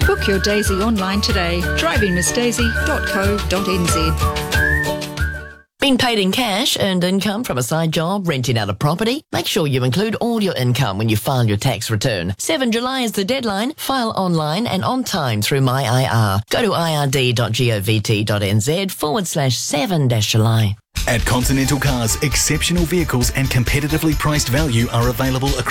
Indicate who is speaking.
Speaker 1: Book your Daisy online today. drivingmissdaisy.co.nz.
Speaker 2: Been paid in cash, earned income from a side job, renting out a property? Make sure you include all your income when you file your tax return. 7 July is the deadline. File online and on time through MyIR. Go to ird.govt.nz/7-July.
Speaker 3: At Continental Cars, exceptional vehicles and competitively priced value are available across